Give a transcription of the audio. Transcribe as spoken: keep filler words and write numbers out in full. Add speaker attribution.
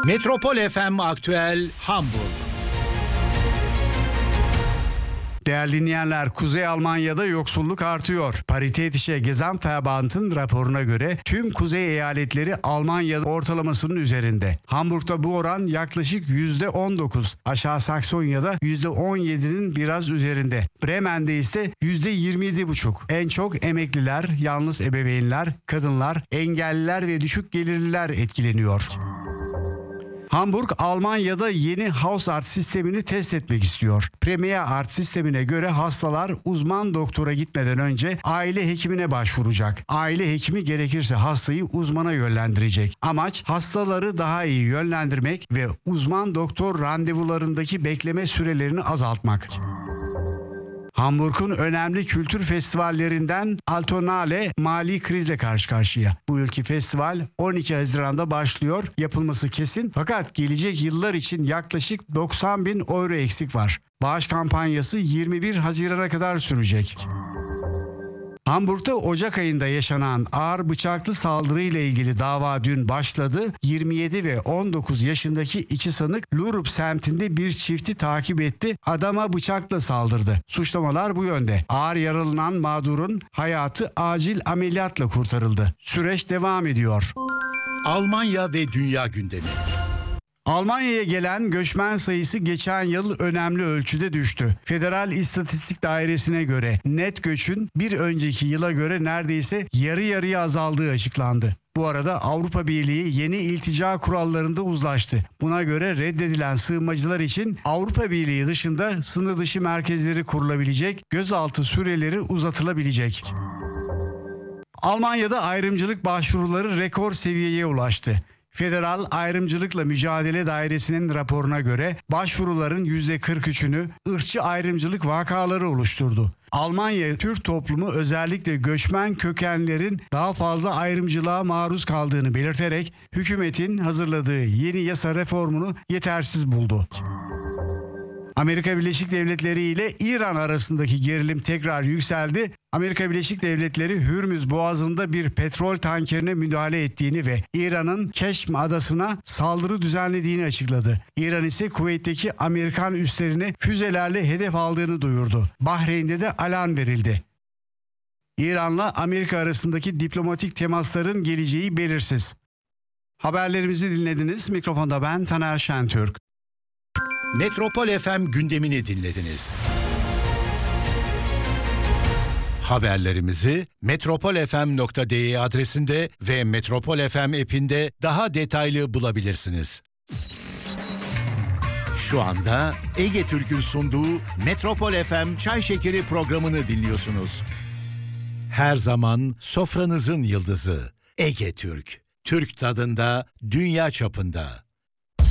Speaker 1: Metropol F M Aktüel Hamburg.
Speaker 2: Değerli dinleyenler, Kuzey Almanya'da yoksulluk artıyor. Paritätische Gesamtverband'ın raporuna göre tüm kuzey eyaletleri Almanya ortalamasının üzerinde. Hamburg'da bu oran yaklaşık yüzde on dokuz, Aşağı Saksonya'da yüzde on yedinin biraz üzerinde. Bremen'de ise yüzde yirmi yedi buçuk. En çok emekliler, yalnız ebeveynler, kadınlar, engelliler ve düşük gelirliler etkileniyor. Hamburg, Almanya'da yeni Hausart sistemini test etmek istiyor. Premier Art sistemine göre hastalar uzman doktora gitmeden önce aile hekimine başvuracak. Aile hekimi gerekirse hastayı uzmana yönlendirecek. Amaç hastaları daha iyi yönlendirmek ve uzman doktor randevularındaki bekleme sürelerini azaltmak. Hamburg'un önemli kültür festivallerinden Altonale mali krizle karşı karşıya. Bu yılki festival on iki Haziran'da başlıyor. Yapılması kesin, fakat gelecek yıllar için yaklaşık doksan bin euro eksik var. Bağış kampanyası yirmi bir Haziran'a kadar sürecek. Hamburg'da Ocak ayında yaşanan ağır bıçaklı saldırıyla ilgili dava dün başladı. yirmi yedi ve on dokuz yaşındaki iki sanık Lurup semtinde bir çifti takip etti. Adama bıçakla saldırdı. Suçlamalar bu yönde. Ağır yaralanan mağdurun hayatı acil ameliyatla kurtarıldı. Süreç devam ediyor.
Speaker 1: Almanya ve dünya gündemi.
Speaker 2: Almanya'ya gelen göçmen sayısı geçen yıl önemli ölçüde düştü. Federal İstatistik Dairesi'ne göre net göçün bir önceki yıla göre neredeyse yarı yarıya azaldığı açıklandı. Bu arada Avrupa Birliği yeni iltica kurallarında uzlaştı. Buna göre reddedilen sığınmacılar için Avrupa Birliği dışında sınır dışı merkezleri kurulabilecek, gözaltı süreleri uzatılabilecek. Almanya'da ayrımcılık başvuruları rekor seviyeye ulaştı. Federal Ayrımcılıkla Mücadele Dairesi'nin raporuna göre başvuruların yüzde kırk üçünü ırkçı ayrımcılık vakaları oluşturdu. Almanya Türk toplumu özellikle göçmen kökenlerin daha fazla ayrımcılığa maruz kaldığını belirterek hükümetin hazırladığı yeni yasa reformunu yetersiz buldu. Amerika Birleşik Devletleri ile İran arasındaki gerilim tekrar yükseldi. Amerika Birleşik Devletleri Hürmüz Boğazı'nda bir petrol tankerine müdahale ettiğini ve İran'ın Keşm adasına saldırı düzenlediğini açıkladı. İran ise Kuveyt'teki Amerikan üslerini füzelerle hedef aldığını duyurdu. Bahreyn'de de alarm verildi. İran'la Amerika arasındaki diplomatik temasların geleceği belirsiz. Haberlerimizi dinlediniz. Mikrofonda ben Taner Şentürk.
Speaker 1: Metropol F M gündemini dinlediniz. Haberlerimizi metropol f m nokta d e adresinde ve Metropol F M app'inde daha detaylı bulabilirsiniz. Şu anda Ege Türk'ün sunduğu Metropol F M Çay Şekeri programını dinliyorsunuz. Her zaman sofranızın yıldızı Ege Türk. Türk tadında, dünya çapında.